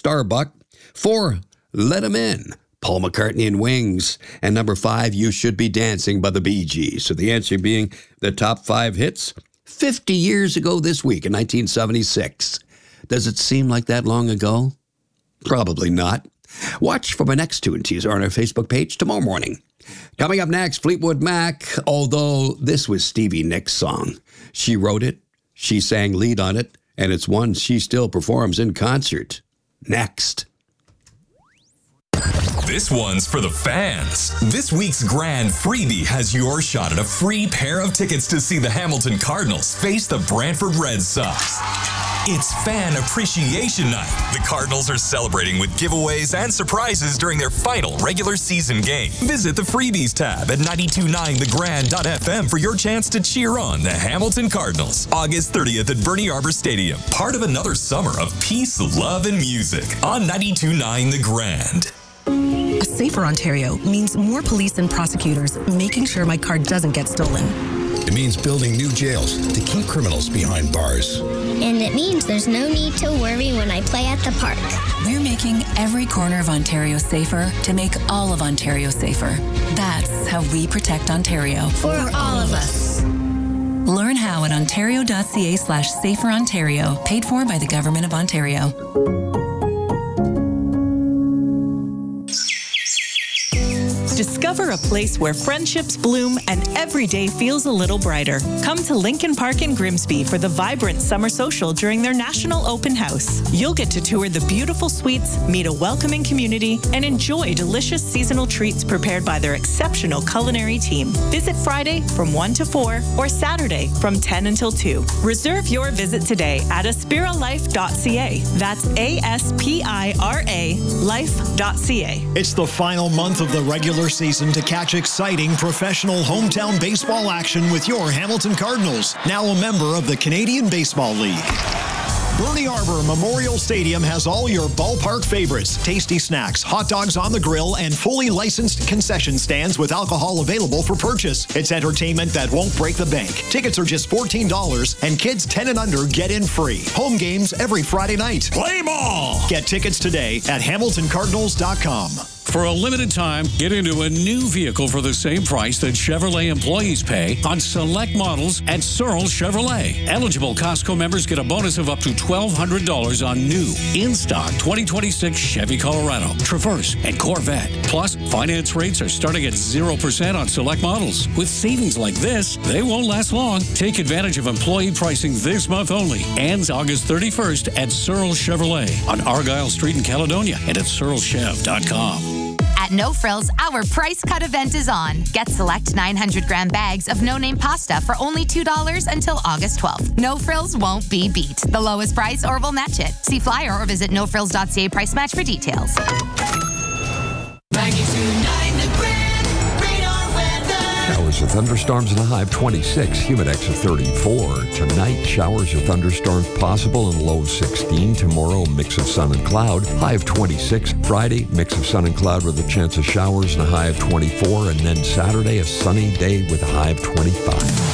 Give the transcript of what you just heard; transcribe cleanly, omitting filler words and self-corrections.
Starbuck. 4, Let 'Em In, Paul McCartney and Wings. And number 5, You Should Be Dancing by the Bee Gees. So the answer being the top 5 hits 50 years ago this week in 1976. Does it seem like that long ago? Probably not. Watch for my next 2 and teaser on our Facebook page tomorrow morning. Coming up next, Fleetwood Mac, although this was Stevie Nicks' song. She wrote it, she sang lead on it, and it's one she still performs in concert. Next. This one's for the fans. This week's grand freebie has your shot at a free pair of tickets to see the Hamilton Cardinals face the Brantford Red Sox. It's Fan Appreciation Night. The Cardinals are celebrating with giveaways and surprises during their final regular season game. Visit the freebies tab at 929thegrand.fm for your chance to cheer on the Hamilton Cardinals. August 30th at Bernie Arbor Stadium. Part of another summer of peace, love, and music on 929 The Grand. A safer Ontario means more police and prosecutors making sure my car doesn't get stolen. It means building new jails to keep criminals behind bars. And it means there's no need to worry when I play at the park. We're making every corner of Ontario safer to make all of Ontario safer. That's how we protect Ontario. For all of us. Learn how at ontario.ca/saferontario, paid for by the Government of Ontario. Discover a place where friendships bloom and every day feels a little brighter. Come to Lincoln Park in Grimsby for the vibrant summer social during their national open house. You'll get to tour the beautiful suites, meet a welcoming community, and enjoy delicious seasonal treats prepared by their exceptional culinary team. Visit Friday from 1 to 4 or Saturday from 10 until 2. Reserve your visit today at aspiralife.ca. That's ASPIRA life.ca. It's the final month of the regular season to catch exciting professional hometown baseball action with your Hamilton Cardinals, now a member of the Canadian Baseball League. Bernie Arbor Memorial Stadium has all your ballpark favorites, tasty snacks, hot dogs on the grill, and fully licensed concession stands with alcohol available for purchase. It's entertainment that won't break the bank. Tickets are just $14, and kids 10 and under get in free. Home games every Friday night. Play ball! Get tickets today at HamiltonCardinals.com. For a limited time, get into a new vehicle for the same price that Chevrolet employees pay on select models at Searle Chevrolet. Eligible Costco members get a bonus of up to $1,200 on new, in-stock 2026 Chevy Colorado, Traverse, and Corvette. Plus, finance rates are starting at 0% on select models. With savings like this, they won't last long. Take advantage of employee pricing this month only. Ends August 31st at Searle Chevrolet on Argyle Street in Caledonia and at searlechev.com. At No Frills, our price cut event is on. Get select 900-gram bags of no-name pasta for only $2 until August 12th. No Frills won't be beat. The lowest price or we'll match it. See flyer or visit nofrills.ca price match for details. 92.9 The Grand, radar weather. Showers or thunderstorms in the high of 26, humidex of 34. Tonight, showers or thunderstorms possible and low of 16. Tomorrow, mix of sun and cloud, high of 26. Friday, mix of sun and cloud with a chance of showers and a high of 24. And then Saturday, a sunny day with a high of 25.